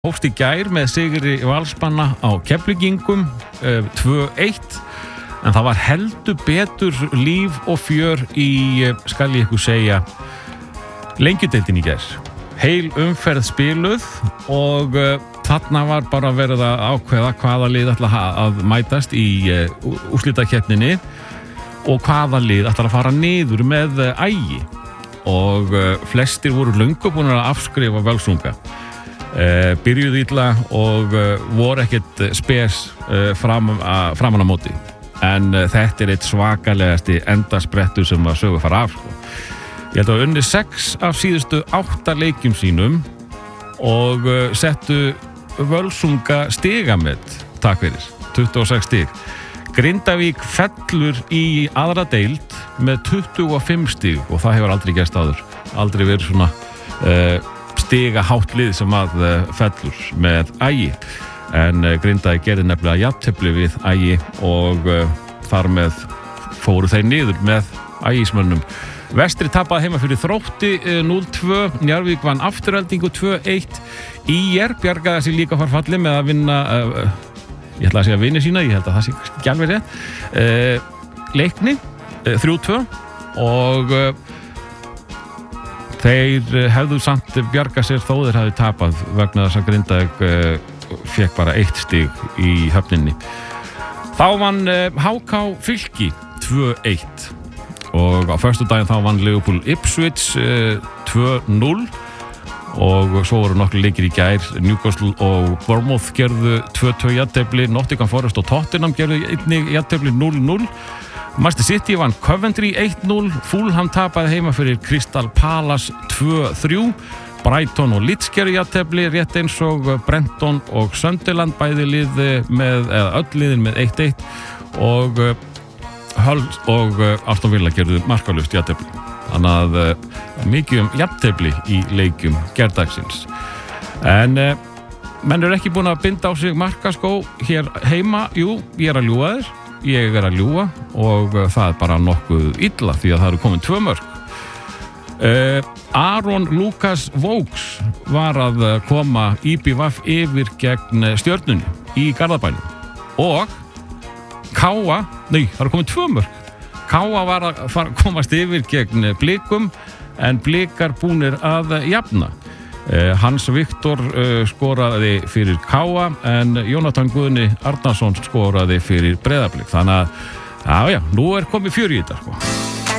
hófst í gær með sigri Valsmanna á Keflvíkingum 2-1 en það var heldur betur líf og fjör í, skal ég ykkur segja, lengjudeildinni í gær. Heil umferð spiluð og þarna var bara verið að ákveða hvaða lið ætla að mætast í úrslitakeppninni og hvaða lið ætla að fara niður með Ægi og flestir voru löngu búin að afskrifa Völsunga. Byrjuðu illa og voru ekkert spes framan á móti en þetta eitt svakalegasti endasprettur sem að sögu fara af sko. Ég held að unni 6 af síðustu 8 leikjum sínum og settu Völsunga stigamett takk fyrir, 26 stig. Grindavík fellur í aðra deild með 25 stig og það hefur aldrei gerst áður, aldrei verið svona stiga hátt lið sem að fellur með Ægi en Grindavík gerði nefnilega jafntefli við Ægi og þar með fóru þeir niður með Ægismönnum. Vestri tapaði heima fyrir Þrótti 0-2, Njarðvík vann Aftureldingu 2-1, ÍR bjargaði sig líka farfalli með að vinna ég ætla að segja vini sína, ég held að það sé ekki alveg rétt Leikni 3-2 og þeir hefðu samt bjargað sér þó þeir hefðu tapað vegna þess að Grindavík fekk bara 1 stig í höfninni. Þá vann HK Fylki 2-1 og á föstudaginn þá vann Liverpool Ipswich 2-0 og svo voru nokkru leikir í gær. Newcastle og Bournemouth gerðu 2-2 jafntefli, Nottingham Forest og Tottenham gerðu einnig jafntefli 0-0. Manchester City vann Coventry 1-0, Fulham tapaði heima fyrir Crystal Palace 2-3, Brighton og Leeds gerðu jafntefli rétt eins og Brenton og Sunderland bæði lið með, eða öll liðin með 1-1 og Hull og Aston Villa gerðu markalaust jafntefli. Þannig að mikið jafntefli í leikjum gærdagsins. En menn eru ekki búin að binda á sig markaskó hér heima. Jú, ég að ljúga þér. Ég að ljúga og það er bara nokkuð illa því að það eru komin 2 mörk. Aron Lukas Vóks var að koma IBVF yfir gegn Stjörnunni í Garðabænum og það eru komin 2 mörk. Káa var að komast yfir gegn Blikum en Blikar búnir að jafna. Hans Viktor skoraði fyrir Káa en Jónatan Guðni Arnarsson skoraði fyrir Breiðablik. Þannig að, já, nú er komið fjör í þetta sko.